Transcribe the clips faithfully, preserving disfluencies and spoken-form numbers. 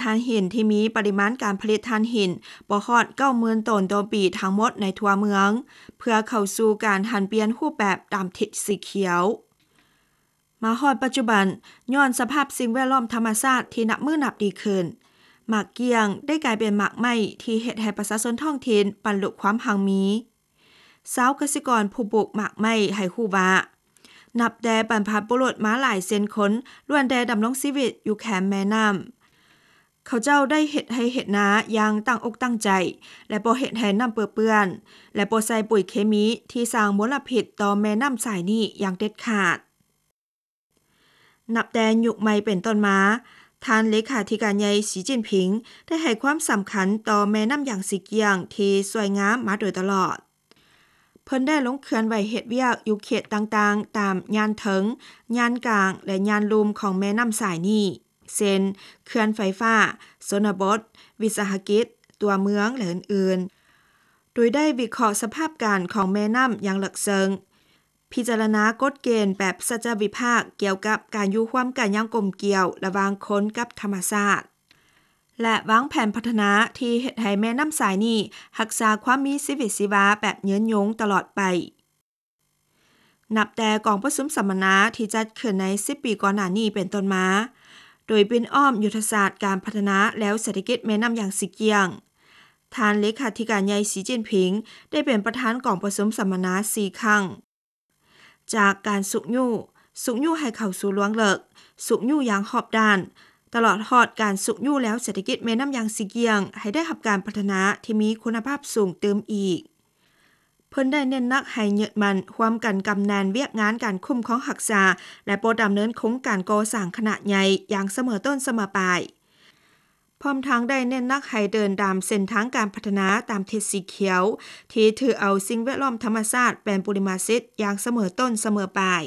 านหินที่มีปริมาณการผลิตถ่านหินบ่ฮอด เก้าหมื่น ตนต่อปีทั้งหมดในทั่วเมืองเพื่อเข้าสู่การหันเปลี่ยนรูปแบบตามทิศสีเขียวมาฮอดปัจจุบันย้อนสภาพสิ่งแวดล้อมธรรมชาติที่นับมือนับดีขึ้นหมากเกียงได้กลายเป็นหมากไม้ที่เฮ็ดให้ประชาชนท้องถิ่นบรรลุความหังมีชาวเกษตรกรผู้ปลูกหมากไม้ให้ฮู้ว่านับแต่บรรพบุรุษมาหลายเซนคนล้วนแต่ดำรงชีวิตอยู่แคมแม่น้ำเขาเจ้าได้เฮ็ดให้เฮ็ดนาอย่างตั้งอกตั้งใจและบ่เฮ็ดให้น้ำเปื้อนๆและบ่ใส่ปุ๋ยเคมีที่สร้างมลพิษต่อแม่น้ำสายนี้อย่างเด็ดขาดนับแต่ยุคใหม่เป็นต้นมาท่านเลขาธิการใหญ่สีจิ้นผิงได้ให้ความสำคัญต่อแม่น้ำอย่างสีเกียงที่สวยงามมาโดยตลอดเพิ่นได้ลงเขื่อนไว้เฮ็ดเวียกอยู่เขตต่างๆตามย่านเถิงย่านกลางและย่านลุ่มของแม่น้ำสายนี้เช่นเขื่อนไฟฟ้าชนบทวิสาหกิจตัวเมืองและอื่นๆโดยได้วิเคราะห์สภาพการของแม่น้ำอย่างลึกซึ้งพิจารณากฎเกณฑ์แบบสัจวิภาคเกี่ยวกับการอยู่ร่วมกันอย่างกลมเกลียวระหว่างคนกับธรรมชาติและวางแผนพัฒนาที่เฮ็ดให้แม่น้ำสายนี้รักษาความมีชีวิตชีวาแบบยืนยงตลอดไปนับแต่กองประชุมสัมมนาที่จัดขึ้นในสิบปีก่อนหน้านี้เป็นต้นมาโดยเป็นอ้อมยุทธศาสตร์การพัฒนาแล้วเศรษฐกิจแม่น้ำอย่างสีเกียงท่านเลขาธิการใหญ่สีจิ้นผิงได้เป็นประธานกองประชุมสัมมนาสี่ครั้งจากการสุกยู่สุกยู่ให้เข้าสู่ล้วงเลิกสุกยู่อย่างหอบด้านตลอดฮอดการสุกยู่แล้วเศรษฐกิจแม่น้ำอย่างสีเกียงให้ได้รับการพัฒนาที่มีคุณภาพสูงเติมอีกเพิ่นได้เน้นหนักให้ยึดมั่นความกันกำแนนเวียกงานการคุ้มครองรักษาและโปรดำเนินโครงการก่อสร้างขนาดใหญ่อย่างเสมอต้นเสมอปลายพร้อมทั้งได้เน้นหนักให้เดินตามเส้นทางการพัฒนาตามทิศสีเขียวที่ถือเอาสิ่งแวดล้อมธรรมชาติเป็นปริมาสิทธิ์อย่างเสมอต้นเสมอปลาย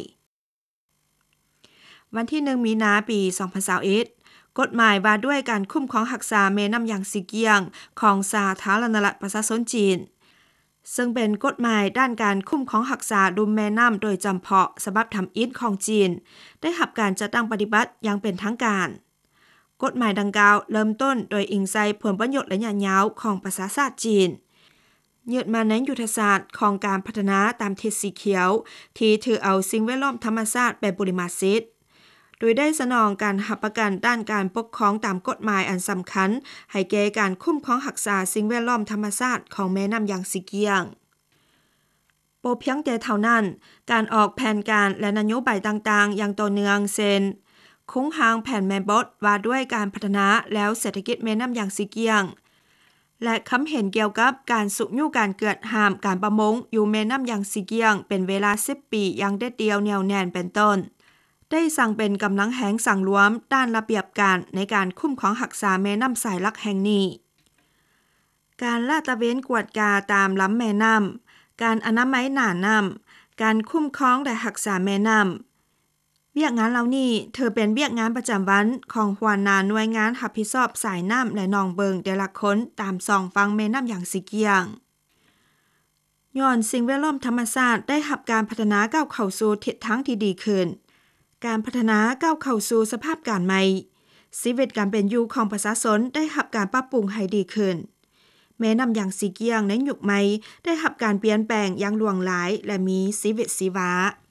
วันที่หนึ่งมีนาปีสองพันยี่สิบเอ็ดกฎหมายว่าด้วยการคุ้มครองรักษาแม่น้ำอย่างสีเกียงของสาธารณรัฐประชาชนจีนซึ่งเป็นกฎหมายด้านการคุ้มครองรักษาดุมแม่น้ำโดยจำเพาะฉบับทำอิฐของจีนได้รับการจัดตั้งปฏิบัติอย่างเป็นทางการกฎหมายดังกล่าวเริ่มต้นโดยอิงใส่ผลประโยชน์ระยะยาวของประชาชาติจีนยึดมาในยุทธศาสตร์ของการพัฒนาตามทิศสีเขียวที่ถือเอาสิ่งแวดล้อมธรรมชาติเป็นปริมาสิทธิ์โดยได้สนองการรับประกันด้านการปกครองตามกฎหมายอันสำคัญให้แก่การคุ้มครองรักษาสิ่งแวดล้อมธรรมชาติของแม่น้ำอย่างสีเกียงบ่เพียงแต่เท่านั้นการออกแผนการและนโยบายต่างๆอย่างต่อเนื่องเช่นโครงหางแผนแม่บทว่าด้วยการพัฒนาแล้วเศรษฐกิจแม่น้ำอย่างสีเกียงและคำเห็นเกี่ยวกับการสุกยู่การเกิดห้ามการประมงอยู่แม่น้ำอย่างสีเกียงเป็นเวลาสิบปีอย่างเด็ดเดียวแนวแน่นเป็นต้นได้สั่งเป็นกำลังแหงสั่งรวมด้านระเบียบการในการคุ้มครองรักษาแม่น้ำสายหลักแห่งนี้การลาดตระเวนกวดกาตามลำแม่น้ำการอนามัยหน้าน้ำการคุ้มครองและรักษาแม่น้ำเวียกงานเหล่านี้เธอเป็นเวียกงานประจำวันของหัวหน้าหน่วยงานรับผิดชอบสายน้ำและหนองเบิงแต่ละคนตามสองฝั่งแม่น้ำอย่างสีเกียงย้อนสิ่งแวดล้อมธรรมชาติได้รับการพัฒนาก้าวเข้าสู่ทิศทางที่ดีขึ้นการพัฒนาก้าวเข้าสู่สภาพการใหม่ชีวิตการเป็นอยู่ของประชาชนได้รับการปรับปรุงให้ดีขึ้นแม่น้ำอย่างสีเกียงในยุคใหม่ได้รับการเปลี่ยนแปลงอย่างหลวงหลายและมีชีวิตชีวา